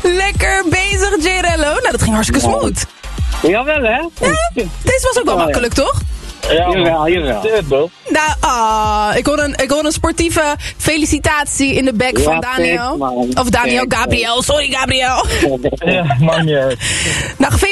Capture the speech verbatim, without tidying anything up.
Lekker bezig, Gerello. Nou, dat ging hartstikke smooth. Jawel, hè? Ja, deze was ook wel makkelijk, toch? Ja, Jawel, jawel. Nou, ah, ik hoor een, ik hoor een sportieve felicitatie in de bek Ja, van Daniel. thanks, man. Of Daniel, Thanks, Gabriel. Sorry, Gabriel. Ja, man, ja. Nou,